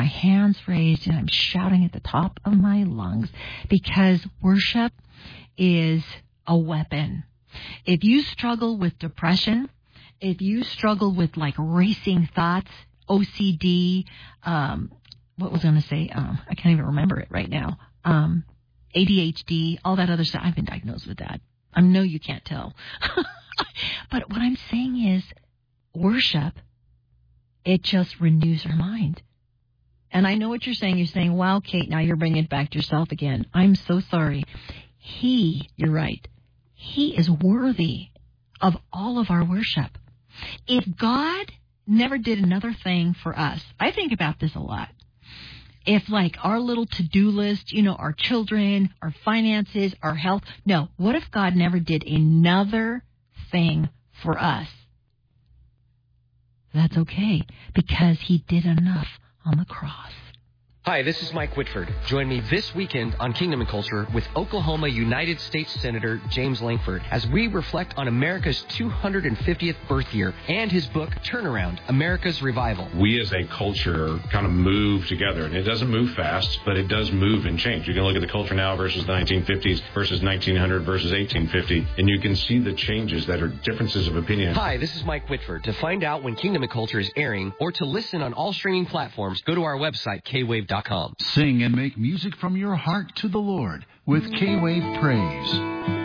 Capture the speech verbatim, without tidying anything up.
my hands raised and I'm shouting at the top of my lungs because worship is a weapon. If you struggle with depression, if you struggle with like racing thoughts, O C D, um, what was I going to say? Um, I can't even remember it right now. Um, A D H D, all that other stuff. I've been diagnosed with that. I know you can't tell. But what I'm saying is worship, it just renews our mind. And I know what you're saying. You're saying, wow, Kate, now you're bringing it back to yourself again. I'm so sorry. He, you're right, he is worthy of all of our worship. If God never did another thing for us, I think about this a lot. If like our little to-do list, you know, our children, our finances, our health, no, what if God never did another thing for us? That's okay, because he did enough on the cross. Hi, this is Mike Whitford. Join me this weekend on Kingdom and Culture with Oklahoma United States Senator James Lankford as we reflect on America's two hundred fiftieth birth year and his book, Turnaround, America's Revival. We as a culture kind of move together, and it doesn't move fast, but it does move and change. You can look at the culture now versus the nineteen fifties versus nineteen hundred versus eighteen fifty, and you can see the changes that are differences of opinion. Hi, this is Mike Whitford. To find out when Kingdom and Culture is airing or to listen on all streaming platforms, go to our website, k wave dot com. Sing and make music from your heart to the Lord with K-Wave Praise.